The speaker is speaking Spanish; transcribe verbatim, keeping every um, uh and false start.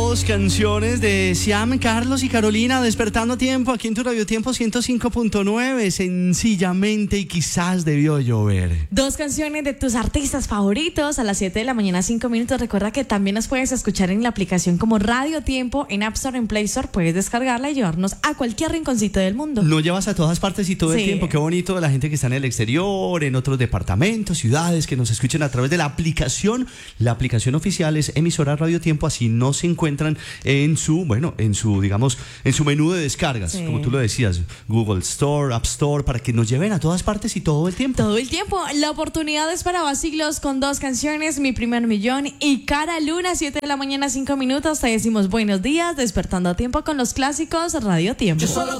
Dos canciones de Siam, Carlos y Carolina, despertando a tiempo aquí en tu Radio Tiempo ciento cinco punto nueve. Sencillamente y quizás debió llover. Dos canciones de tus artistas favoritos a las siete de la mañana, cinco minutos. Recuerda que también nos puedes escuchar en la aplicación como Radio Tiempo en App Store, en Play Store. Puedes descargarla y llevarnos a cualquier rinconcito del mundo. Lo llevas a todas partes y todo Sí. el tiempo. Qué bonito de la gente que está en el exterior, en otros departamentos, ciudades, que nos escuchen a través de la aplicación. La aplicación oficial es emisora Radio Tiempo, así no se encuentran en su, bueno, en su, digamos, en su menú de descargas, Sí. como tú lo decías, Google Store, App Store, para que nos lleven a todas partes y todo el tiempo. Todo el tiempo. La oportunidad es para Vacilos con dos canciones, Mi Primer Millón y Cara Luna, siete de la mañana, cinco minutos. Te decimos buenos días, despertando a tiempo con los clásicos Radio Tiempo.